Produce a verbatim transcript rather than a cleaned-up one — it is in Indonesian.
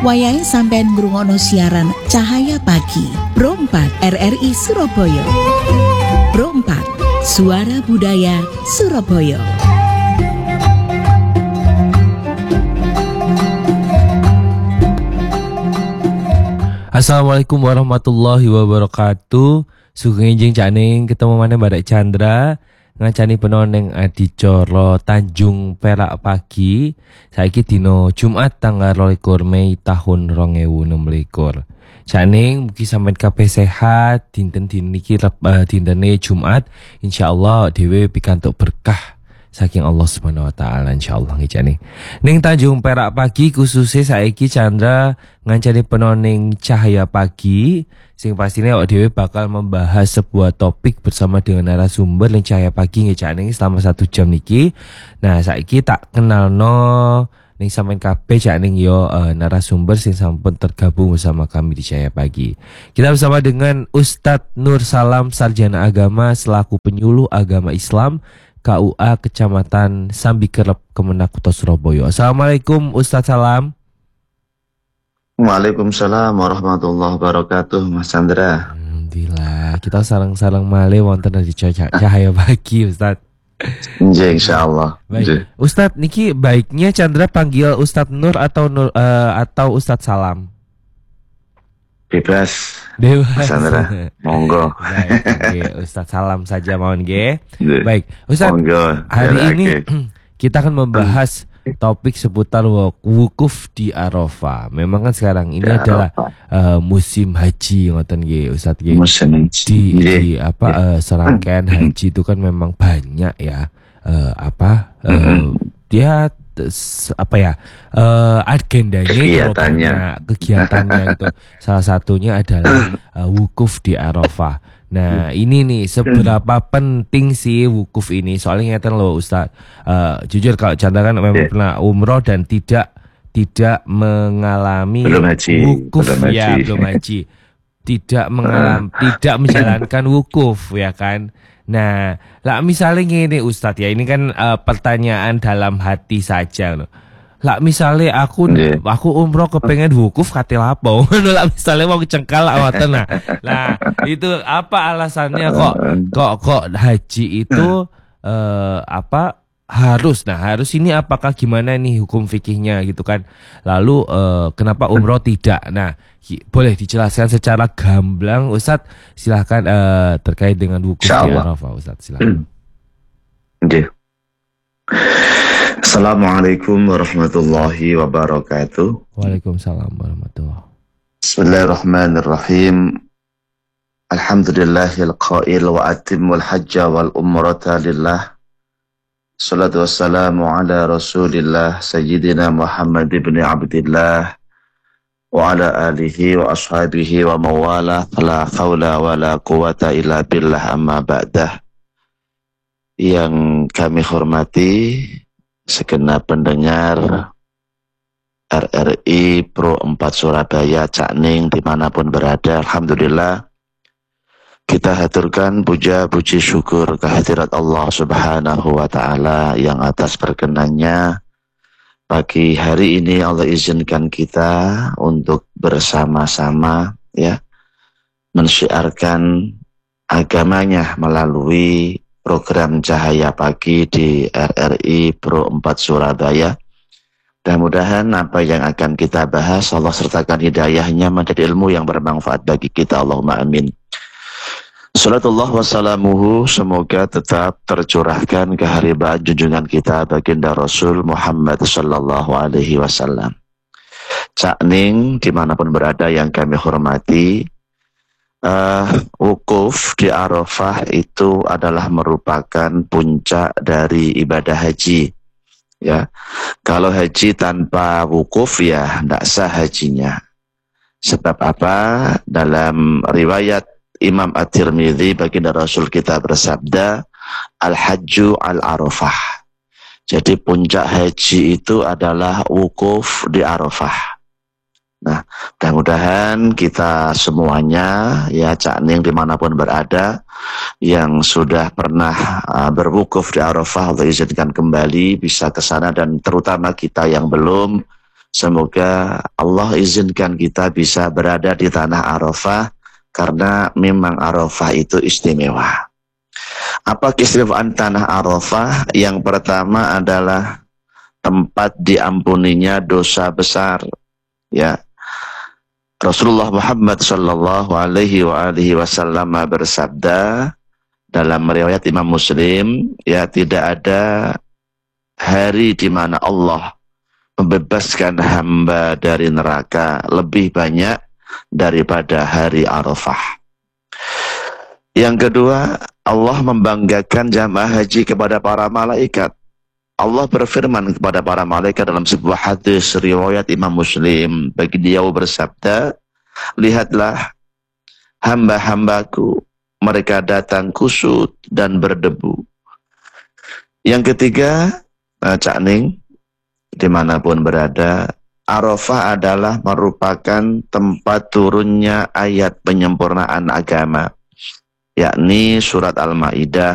Wayahe sampean ngrungokno siaran Cahaya Pagi Pro empat R R I Surabaya. Pro empat Suara Budaya Surabaya. Assalamualaikum warahmatullahi wabarakatuh. Sugeng enjing Caning ketemu maneh Mbak Chandra ngancani penoneng adicara Tanjung Perak Pagi. Saiki dino Jumat tanggal dua puluh Mei tahun dua ribu enam belas. Caning mugi sampeyan kabeh sehat dinten niki uh, dintene Jumat insyaallah dhewe pikantuk berkah saking Allah Subhanahu wa taala insyaallah nggih Caning. Ning Tanjung Perak Pagi khususnya saiki Chandra ngancani penoneng Cahaya Pagi sing pastinya awak dhewe bakal membahas sebuah topik bersama dengan narasumber ning Cahaya Pagi nggih Caning selama satu jam niki. Nah, saiki tak kenalno ning sampean kabeh Caning yo uh, narasumber sing sampun tergabung bersama kami di Cahaya Pagi. Kita bersama dengan Ustadz Nur Salam Sarjana Agama selaku penyuluh agama Islam K U A Kecamatan Sambikerep Kemenak Kota Surabaya. Assalamualaikum Ustadz Salam. Waalaikumsalam warahmatullahi wabarakatuh Mas Chandra. Alhamdulillah kita sarang-sarang malih wonten di Cahaya Pagi Ustadz. Nggih insyaallah. Baik. Ustadz niki baiknya Chandra panggil Ustadz Nur atau Nur uh, atau Ustadz Salam? Bebas. Bebas. Mas Chandra. Monggo. Baik, okay. Ustadz Salam saja mohon nggih. Baik, Ustadz. Monggo. Hari ini kita akan membahas topik seputar wukuf di Arafah. Memang kan sekarang ini di adalah uh, musim haji ngoten nggih Ustadz nggih. Musim haji. Di, di apa uh, serangkaian haji itu kan memang banyak ya. Uh, apa uh, mm-hmm. dia apa ya uh, agendanya kegiatannya kegiatannya itu salah satunya adalah uh, wukuf di Arafah. Nah ini nih seberapa penting sih wukuf ini, soalnya ngeten loh Ustaz, uh, jujur kalau Chandra kan memang yeah. pernah umroh dan tidak tidak mengalami belum haji. wukuf belum ya haji. belum haji tidak mengalami tidak menjalankan wukuf ya kan. Nah, lah misalnya gini Ustadz ya, ini kan uh, pertanyaan dalam hati saja loh. Lah misalnya aku yeah. aku umroh kepengen wukuf kate lapo. Lah misalnya mau cengkal awatan nah. Lah itu apa alasannya kok kok kok haji itu uh, apa harus nah harus ini apakah gimana nih hukum fikihnya gitu kan. Lalu uh, kenapa umroh tidak? Nah, boleh dijelaskan secara gamblang Ustadz, silahkan uh, terkait dengan wukuf di Arafah Ustadz, silahkan. Okay. Assalamualaikum warahmatullahi wabarakatuh. Waalaikumsalam warahmatullahi wabarakatuh. Bismillahirrahmanirrahim. Alhamdulillahil qail wa atimul hajja wal umrata lillah. Salatu wassalamu ala rasulillah sayyidina Muhammad ibn Abdillah wa ala alihi wa ashabihi wa mawala la hawla wa la quwata illa billah amma ba'dah. Yang kami hormati segenap pendengar R R I Pro empat Surabaya Cakning dimanapun berada, alhamdulillah kita haturkan puja puji syukur kehadirat Allah Subhanahu wa taala yang atas perkenannya pagi hari ini Allah izinkan kita untuk bersama-sama ya mensyiarkan agamanya melalui program Cahaya Pagi di R R I Pro empat Surabaya. Mudah-mudahan apa yang akan kita bahas Allah sertakan hidayahnya menjadi ilmu yang bermanfaat bagi kita. Allahumma amin. Salatullah wassalamuhu semoga tetap tercurahkan keharibaan junjungan kita baginda Rasul Muhammad sallallahu alaihi wasallam. Cakning dimanapun berada yang kami hormati, uh, wukuf di Arafah itu adalah merupakan puncak dari ibadah haji. Ya, kalau haji tanpa wukuf ya tidak sah hajinya. Sebab apa? Dalam riwayat Imam At-Tirmidzi baginda Rasul kita bersabda, Al-Hajju al-Arafah. Jadi puncak haji itu adalah wukuf di Arafah. Nah, mudah-mudahan kita semuanya ya Cakning dimanapun berada yang sudah pernah uh, berwukuf di Arafah Allah izinkan kembali bisa ke sana, dan terutama kita yang belum Semoga Allah izinkan kita bisa berada di tanah Arafah, karena memang Arafah itu istimewa. Apa keistimewaan tanah Arafah? Yang pertama adalah tempat diampuninya dosa besar. Ya, Rasulullah Muhammad Shallallahu Alaihi wa alihi Wasallam bersabda dalam riwayat Imam Muslim, ya, tidak ada hari di mana Allah membebaskan hamba dari neraka lebih banyak daripada hari Arafah. Yang kedua, Allah membanggakan jamaah haji kepada para malaikat. Allah berfirman kepada para malaikat dalam sebuah hadis riwayat Imam Muslim. Beliau bersabda, lihatlah hamba-hambaku, mereka datang kusut dan berdebu. Yang ketiga, Cak Ning, dimanapun berada, Arafah adalah merupakan tempat turunnya ayat penyempurnaan agama, yakni surat Al-Maidah